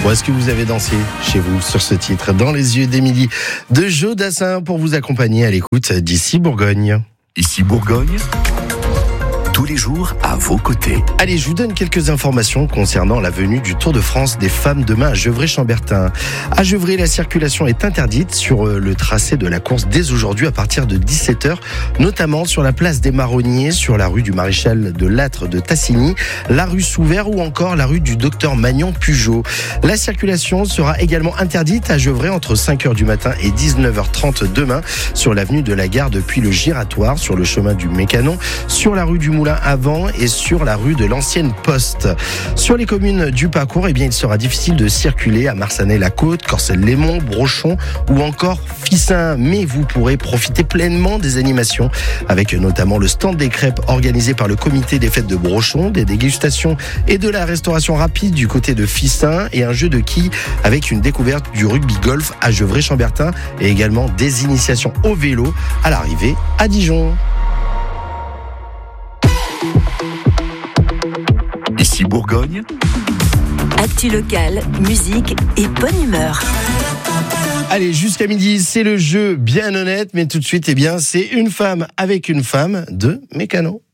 Ou est-ce que vous avez dansé chez vous sur ce titre, Dans les yeux d'Émilie de Joe Dassin, pour vous accompagner à l'écoute d'Ici Bourgogne. Ici Bourgogne, tous les jours à vos côtés. Allez, je vous donne quelques informations concernant la venue du Tour de France des femmes demain à Gevrey-Chambertin. À Gevrey, la circulation est interdite sur le tracé de la course dès aujourd'hui à partir de 17h, notamment sur la place des Marronniers, sur la rue du Maréchal de Lattre de Tassigny, la rue Souvert ou encore la rue du Docteur Magnan-Pugeot. La circulation sera également interdite à Gevrey entre 5h du matin et 19h30 demain sur l'avenue de la Gare depuis le Giratoire, sur le chemin du Mécanon, sur la rue du Moulin avant et sur la rue de l'Ancienne Poste. Sur les communes du parcours, il sera difficile de circuler à Marsanais-la-Côte, Corcelles-Lémont, Brochon ou encore Fissin. Mais vous pourrez profiter pleinement des animations avec notamment le stand des crêpes organisé par le comité des fêtes de Brochon, des dégustations et de la restauration rapide du côté de Fissin et un jeu de quilles avec une découverte du rugby golf à Gevrey-Chambertin et également des initiations au vélo à l'arrivée à Dijon. Ici Bourgogne, actu locale, musique et bonne humeur. Allez, jusqu'à midi, c'est le jeu bien honnête, mais tout de suite, c'est une femme avec une femme de Mécano.